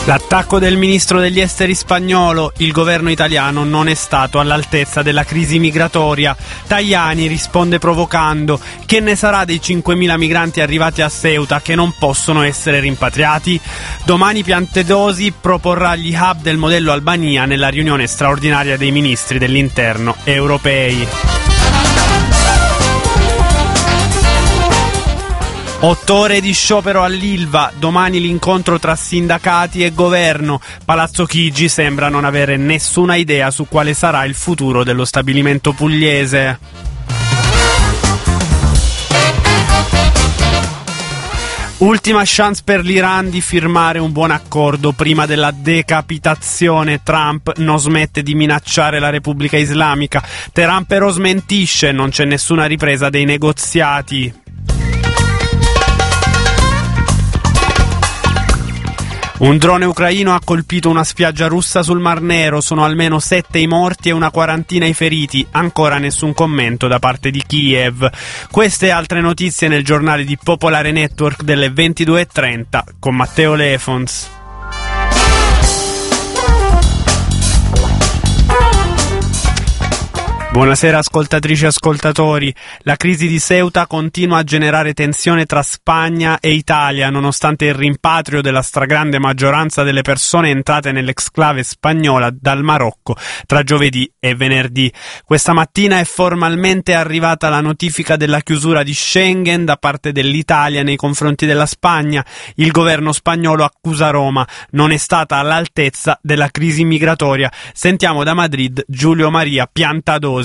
L'attacco del ministro degli esteri spagnolo: il governo italiano non è stato all'altezza della crisi migratoria. Tajani risponde provocando: che ne sarà dei 5.000 migranti arrivati a Ceuta che non possono essere rimpatriati? Domani Piantedosi proporrà gli hub del modello Albania nella riunione straordinaria dei ministri dell'interno europei. 8 ore di sciopero all'Ilva, domani l'incontro tra sindacati e governo. Palazzo Chigi sembra non avere nessuna idea su quale sarà il futuro dello stabilimento pugliese. Ultima chance per l'Iran di firmare un buon accordo prima della decapitazione. Trump non smette di minacciare la Repubblica Islamica. Teheran però smentisce, non c'è nessuna ripresa dei negoziati. Un drone ucraino ha colpito una spiaggia russa sul Mar Nero, sono almeno 7 i morti e una quarantina i feriti, ancora nessun commento da parte di Kiev. Queste e altre notizie nel giornale di Popolare Network delle 22:30 con Matteo Lefons. Buonasera ascoltatrici e ascoltatori. La crisi di Ceuta continua a generare tensione tra Spagna e Italia, nonostante il rimpatrio della stragrande maggioranza delle persone entrate nell'exclave spagnola dal Marocco tra giovedì e venerdì. Questa mattina è formalmente arrivata la notifica della chiusura di Schengen da parte dell'Italia nei confronti della Spagna. Il governo spagnolo accusa Roma, non è stata all'altezza della crisi migratoria. Sentiamo da Madrid Giulio Maria Piantadosi.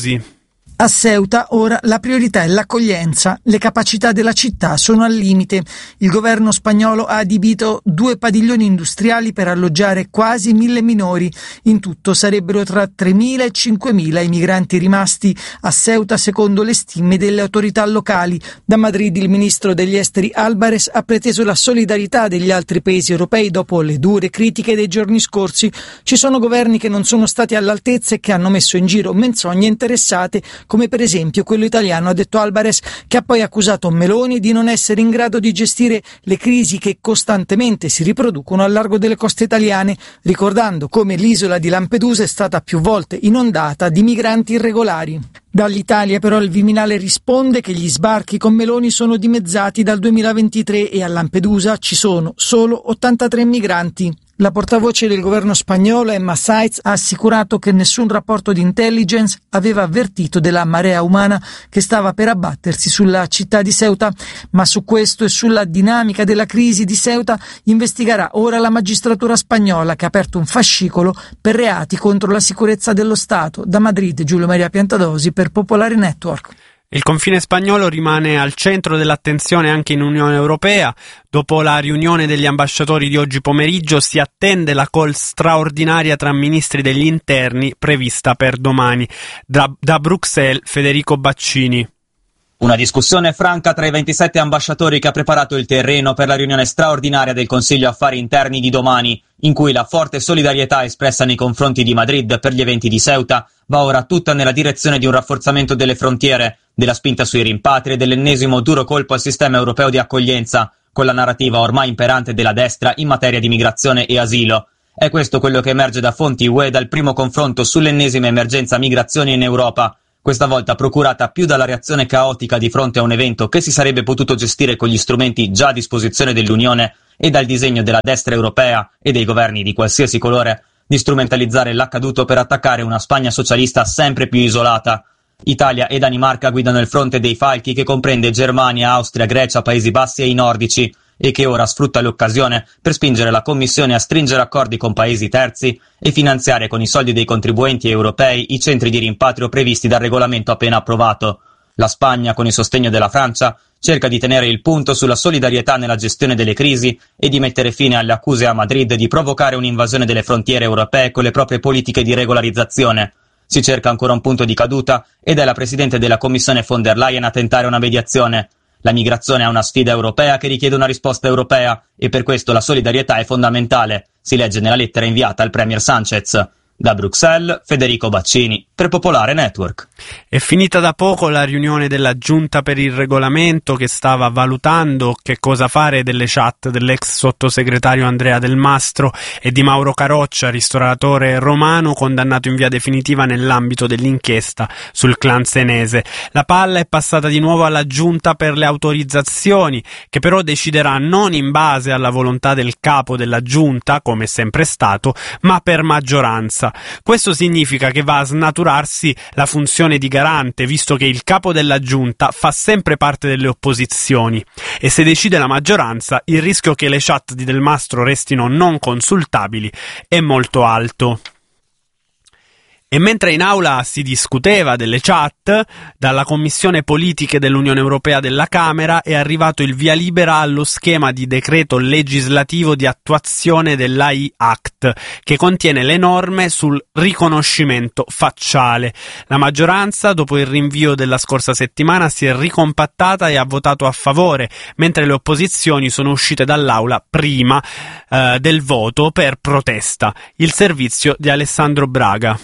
A Ceuta ora la priorità è l'accoglienza, le capacità della città sono al limite. Il governo spagnolo ha adibito 2 padiglioni industriali per alloggiare quasi 1.000 minori. In tutto sarebbero tra 3.000 e 5.000 i migranti rimasti a Ceuta secondo le stime delle autorità locali. Da Madrid il ministro degli esteri Álvarez ha preteso la solidarietà degli altri paesi europei dopo le dure critiche dei giorni scorsi. Ci sono governi che non sono stati all'altezza e che hanno messo in giro menzogne interessate, come per esempio quello italiano, ha detto Álvarez, che ha poi accusato Meloni di non essere in grado di gestire le crisi che costantemente si riproducono al largo delle coste italiane, ricordando come l'isola di Lampedusa è stata più volte inondata di migranti irregolari. Dall'Italia però il Viminale risponde che gli sbarchi con Meloni sono dimezzati dal 2023 e a Lampedusa ci sono solo 83 migranti. La portavoce del governo spagnolo, Emma Sáenz, ha assicurato che nessun rapporto di intelligence aveva avvertito della marea umana che stava per abbattersi sulla città di Ceuta, ma su questo e sulla dinamica della crisi di Ceuta investigherà ora la magistratura spagnola, che ha aperto un fascicolo per reati contro la sicurezza dello Stato. Da Madrid Giulio Maria Piantadosi per Popolare Network. Il confine spagnolo rimane al centro dell'attenzione anche in Unione Europea. Dopo la riunione degli ambasciatori di oggi pomeriggio si attende la call straordinaria tra ministri degli interni prevista per domani. Da Bruxelles Federico Baccini. Una discussione franca tra i 27 ambasciatori che ha preparato il terreno per la riunione straordinaria del Consiglio Affari Interni di domani, in cui la forte solidarietà espressa nei confronti di Madrid per gli eventi di Ceuta va ora tutta nella direzione di un rafforzamento delle frontiere, della spinta sui rimpatri e dell'ennesimo duro colpo al sistema europeo di accoglienza, con la narrativa ormai imperante della destra in materia di migrazione e asilo. È questo quello che emerge da fonti UE dal primo confronto sull'ennesima emergenza migrazioni in Europa, questa volta procurata più dalla reazione caotica di fronte a un evento che si sarebbe potuto gestire con gli strumenti già a disposizione dell'Unione e dal disegno della destra europea e dei governi di qualsiasi colore di strumentalizzare l'accaduto per attaccare una Spagna socialista sempre più isolata. Italia e Danimarca guidano il fronte dei falchi che comprende Germania, Austria, Grecia, Paesi Bassi e i nordici, e che ora sfrutta l'occasione per spingere la Commissione a stringere accordi con paesi terzi e finanziare con i soldi dei contribuenti europei i centri di rimpatrio previsti dal regolamento appena approvato. La Spagna, con il sostegno della Francia, cerca di tenere il punto sulla solidarietà nella gestione delle crisi e di mettere fine alle accuse a Madrid di provocare un'invasione delle frontiere europee con le proprie politiche di regolarizzazione. Si cerca ancora un punto di caduta ed è la Presidente della Commissione von der Leyen a tentare una mediazione. La migrazione è una sfida europea che richiede una risposta europea e per questo la solidarietà è fondamentale, si legge nella lettera inviata al Premier Sánchez. Da Bruxelles, Federico Baccini, per Popolare Network. È finita da poco la riunione della Giunta per il Regolamento che stava valutando che cosa fare delle chat dell'ex sottosegretario Andrea Del Mastro e di Mauro Caroccia, ristoratore romano condannato in via definitiva nell'ambito dell'inchiesta sul clan senese. La palla è passata di nuovo alla Giunta per le autorizzazioni, che però deciderà non in base alla volontà del capo della Giunta, come è sempre stato, ma per maggioranza. Questo significa che va a snaturarsi la funzione di garante, visto che il capo della Giunta fa sempre parte delle opposizioni, e se decide la maggioranza il rischio che le chat di Del Mastro restino non consultabili è molto alto. E mentre in aula si discuteva delle chat, dalla Commissione Politiche dell'Unione Europea della Camera è arrivato il via libera allo schema di decreto legislativo di attuazione dell'AI Act, che contiene le norme sul riconoscimento facciale. La maggioranza, dopo il rinvio della scorsa settimana, si è ricompattata e ha votato a favore, mentre le opposizioni sono uscite dall'aula prima del voto per protesta. Il servizio di Alessandro Braga.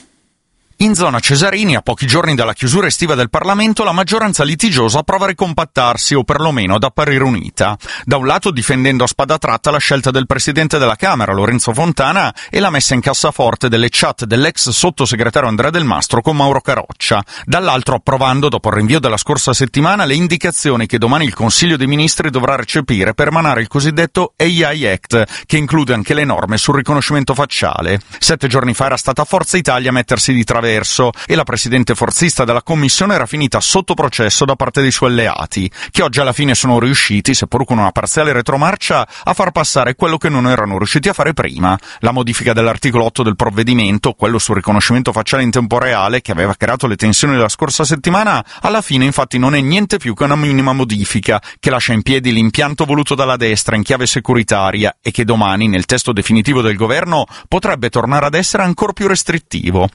In zona Cesarini, a pochi giorni dalla chiusura estiva del Parlamento, la maggioranza litigiosa prova a ricompattarsi o perlomeno ad apparire unita. Da un lato difendendo a spada tratta la scelta del presidente della Camera, Lorenzo Fontana, e la messa in cassaforte delle chat dell'ex sottosegretario Andrea Del Mastro con Mauro Caroccia. Dall'altro approvando, dopo il rinvio della scorsa settimana, le indicazioni che domani il Consiglio dei Ministri dovrà recepire per emanare il cosiddetto AI Act, che include anche le norme sul riconoscimento facciale. 7 giorni fa era stata Forza Italia a mettersi di traverso e la presidente forzista della commissione era finita sotto processo da parte dei suoi alleati, che oggi alla fine sono riusciti, seppur con una parziale retromarcia, a far passare quello che non erano riusciti a fare prima: la modifica dell'articolo 8 del provvedimento, quello sul riconoscimento facciale in tempo reale, che aveva creato le tensioni della scorsa settimana. Alla fine infatti non è niente più che una minima modifica, che lascia in piedi l'impianto voluto dalla destra in chiave securitaria e che domani, nel testo definitivo del governo, potrebbe tornare ad essere ancor più restrittivo.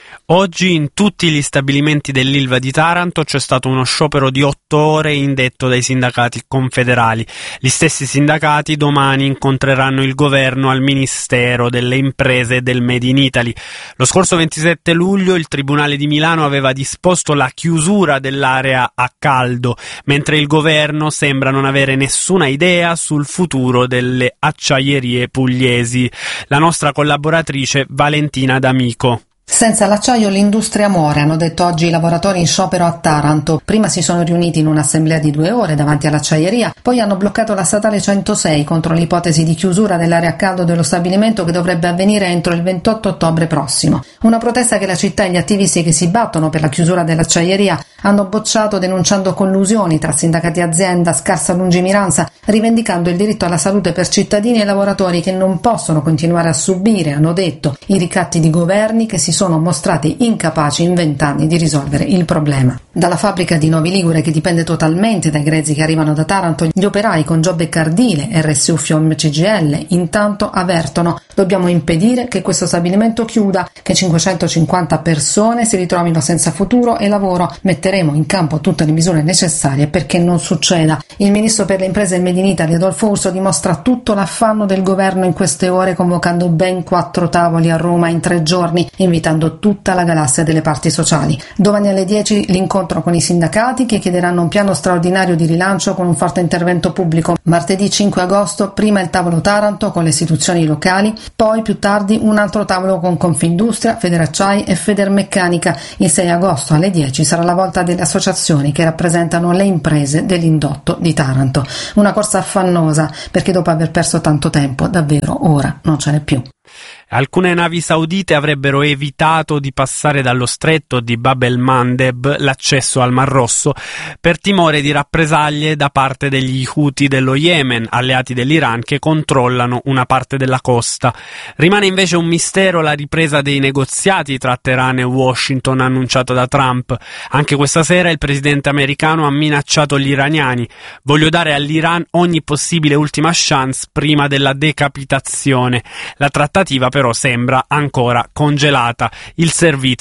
Oggi in tutti gli stabilimenti dell'Ilva di Taranto c'è stato uno sciopero di 8 ore indetto dai sindacati confederali. Gli stessi sindacati domani incontreranno il governo al Ministero delle Imprese e del Made in Italy. Lo scorso 27 luglio il Tribunale di Milano aveva disposto la chiusura dell'area a caldo, mentre il governo sembra non avere nessuna idea sul futuro delle acciaierie pugliesi. La nostra collaboratrice Valentina D'Amico. Senza l'acciaio l'industria muore, hanno detto oggi i lavoratori in sciopero a Taranto. Prima si sono riuniti in un'assemblea di 2 ore davanti all'acciaieria, poi hanno bloccato la statale 106 contro l'ipotesi di chiusura dell'area a caldo dello stabilimento che dovrebbe avvenire entro il 28 ottobre prossimo. Una protesta che la città e gli attivisti che si battono per la chiusura dell'acciaieria hanno bocciato, denunciando collusioni tra sindacati e azienda, scarsa lungimiranza, rivendicando il diritto alla salute per cittadini e lavoratori che non possono continuare a subire, hanno detto, i ricatti di governi che si sono mostrati incapaci in 20 anni di risolvere il problema. Dalla fabbrica di Novi Ligure, che dipende totalmente dai grezzi che arrivano da Taranto, gli operai con job e cardile, RSU Fiom CGL, intanto avvertono: dobbiamo impedire che questo stabilimento chiuda, che 550 persone si ritrovino senza futuro e lavoro. Metteremo in campo tutte le misure necessarie perché non succeda. Il ministro per le imprese e il Made in Italy, Adolfo Urso, dimostra tutto l'affanno del governo in queste ore, convocando ben 4 tavoli a Roma in 3 giorni, invitando tutta la galassia delle parti sociali. Domani alle 10 l'incontro con i sindacati, che chiederanno un piano straordinario di rilancio con un forte intervento pubblico. Martedì 5 agosto prima il tavolo Taranto con le istituzioni locali, poi più tardi un altro tavolo con Confindustria, Federacciai e Federmeccanica. Il 6 agosto alle 10 sarà la volta delle associazioni che rappresentano le imprese dell'indotto di Taranto. Una corsa affannosa, perché dopo aver perso tanto tempo davvero ora non ce n'è più. Alcune navi saudite avrebbero evitato di passare dallo stretto di Bab el-Mandeb, l'accesso al Mar Rosso, per timore di rappresaglie da parte degli Houthi dello Yemen, alleati dell'Iran, che controllano una parte della costa. Rimane invece un mistero la ripresa dei negoziati tra Teheran e Washington annunciata da Trump. Anche questa sera il presidente americano ha minacciato gli iraniani: voglio dare all'Iran ogni possibile ultima chance prima della decapitazione. La trattativa però sembra ancora congelata. Il servizio.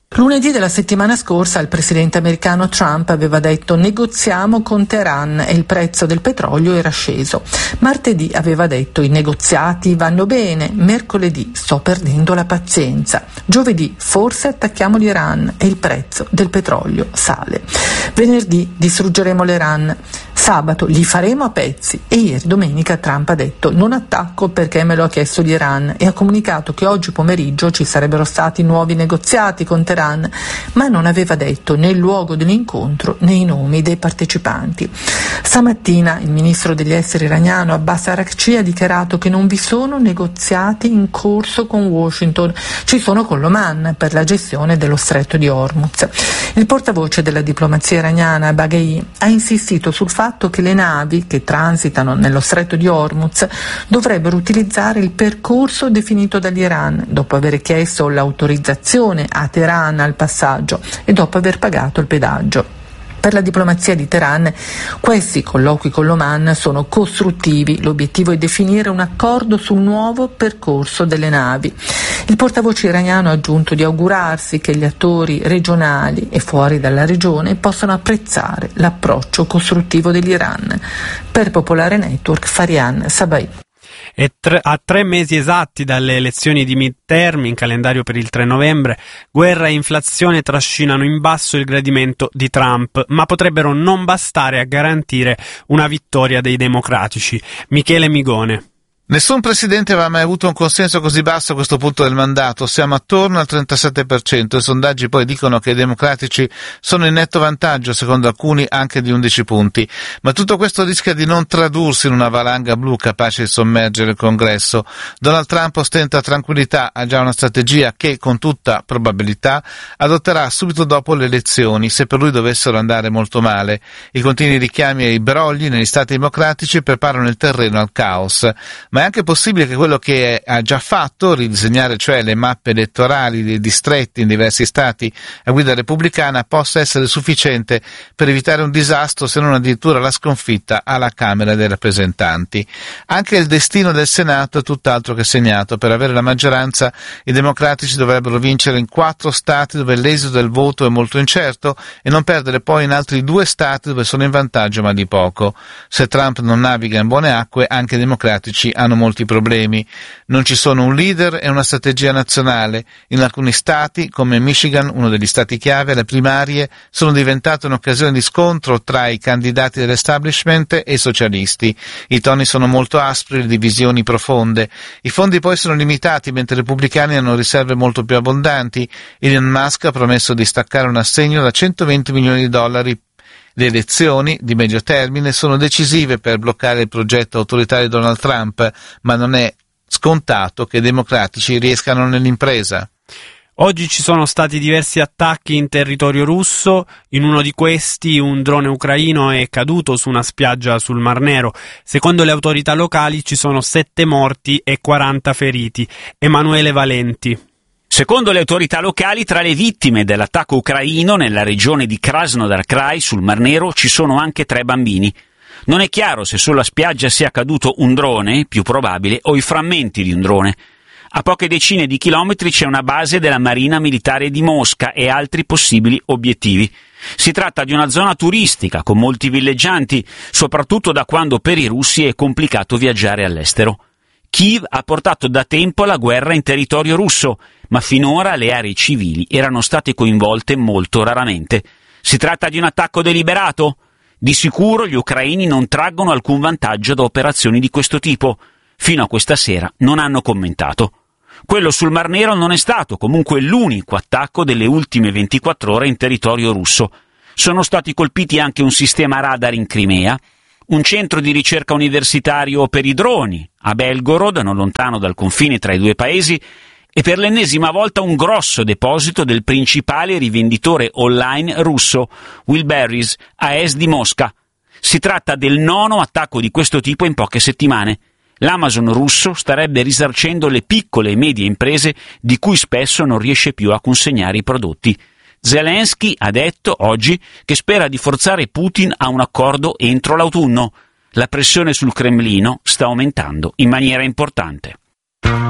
Lunedì della settimana scorsa il presidente americano Trump aveva detto negoziamo con Teheran e il prezzo del petrolio era sceso. Martedì aveva detto i negoziati vanno bene, mercoledì sto perdendo la pazienza, giovedì forse attacchiamo l'Iran e il prezzo del petrolio sale. Venerdì distruggeremo l'Iran, sabato li faremo a pezzi e ieri domenica Trump ha detto non attacco perché me lo ha chiesto l'Iran e ha comunicato che oggi pomeriggio ci sarebbero stati nuovi negoziati con Teheran, ma non aveva detto né il luogo dell'incontro né i nomi dei partecipanti. Stamattina il ministro degli esteri iraniano Abbas Araghchi ha dichiarato che non vi sono negoziati in corso con Washington, ci sono con l'Oman per la gestione dello stretto di Hormuz. Il portavoce della diplomazia iraniana Baghei ha insistito sul fatto che le navi che transitano nello stretto di Hormuz dovrebbero utilizzare il percorso definito dall'Iran dopo aver chiesto l'autorizzazione a Teheran al passaggio e dopo aver pagato il pedaggio. Per la diplomazia di Teheran questi colloqui con l'Oman sono costruttivi, l'obiettivo è definire un accordo sul nuovo percorso delle navi. Il portavoce iraniano ha aggiunto di augurarsi che gli attori regionali e fuori dalla regione possano apprezzare l'approccio costruttivo dell'Iran. Per Popolare Network, Farian Sabai. E a 3 mesi esatti dalle elezioni di midterm in calendario per il 3 novembre, guerra e inflazione trascinano in basso il gradimento di Trump, ma potrebbero non bastare a garantire una vittoria dei democratici. Michele Migone. Nessun presidente aveva mai avuto un consenso così basso a questo punto del mandato, siamo attorno al 37%, i sondaggi poi dicono che i democratici sono in netto vantaggio, secondo alcuni anche di 11 punti, ma tutto questo rischia di non tradursi in una valanga blu capace di sommergere il Congresso. Donald Trump ostenta tranquillità, ha già una strategia che con tutta probabilità adotterà subito dopo le elezioni, se per lui dovessero andare molto male. I continui richiami ai brogli negli stati democratici preparano il terreno al caos. Ma è anche possibile che quello che ha già fatto, ridisegnare cioè le mappe elettorali dei distretti in diversi stati a guida repubblicana, possa essere sufficiente per evitare un disastro, se non addirittura la sconfitta alla Camera dei rappresentanti. Anche il destino del Senato è tutt'altro che segnato. Per avere la maggioranza i democratici dovrebbero vincere in 4 stati dove l'esito del voto è molto incerto e non perdere poi in altri 2 stati dove sono in vantaggio ma di poco. Se Trump non naviga in buone acque, anche i democratici hanno molti problemi. Non ci sono un leader e una strategia nazionale. In alcuni stati, come Michigan, uno degli stati chiave, le primarie sono diventate un'occasione di scontro tra i candidati dell'establishment e i socialisti. I toni sono molto aspri, le divisioni profonde. I fondi poi sono limitati, mentre i repubblicani hanno riserve molto più abbondanti. Elon Musk ha promesso di staccare un assegno da $120 milioni. Le elezioni di medio termine sono decisive per bloccare il progetto autoritario di Donald Trump, ma non è scontato che i democratici riescano nell'impresa. Oggi ci sono stati diversi attacchi in territorio russo, in uno di questi un drone ucraino è caduto su una spiaggia sul Mar Nero. Secondo le autorità locali ci sono 7 morti e 40 feriti. Emanuele Valenti. Secondo le autorità locali, tra le vittime dell'attacco ucraino nella regione di Krasnodar Krai sul Mar Nero ci sono anche 3 bambini. Non è chiaro se sulla spiaggia sia caduto un drone, più probabile, o i frammenti di un drone. A poche decine di chilometri c'è una base della Marina Militare di Mosca e altri possibili obiettivi. Si tratta di una zona turistica con molti villeggianti, soprattutto da quando per i russi è complicato viaggiare all'estero. Kiev ha portato da tempo la guerra in territorio russo, ma finora le aree civili erano state coinvolte molto raramente. Si tratta di un attacco deliberato? Di sicuro gli ucraini non traggono alcun vantaggio da operazioni di questo tipo. Fino a questa sera non hanno commentato. Quello sul Mar Nero non è stato comunque l'unico attacco delle ultime 24 ore in territorio russo. Sono stati colpiti anche un sistema radar in Crimea, un centro di ricerca universitario per i droni a Belgorod, non lontano dal confine tra i 2 paesi, e per l'ennesima volta un grosso deposito del principale rivenditore online russo, Wildberries, a est di Mosca. Si tratta del 9° attacco di questo tipo in poche settimane. L'Amazon russo starebbe risarcendo le piccole e medie imprese di cui spesso non riesce più a consegnare i prodotti. Zelensky ha detto oggi che spera di forzare Putin a un accordo entro l'autunno. La pressione sul Cremlino sta aumentando in maniera importante.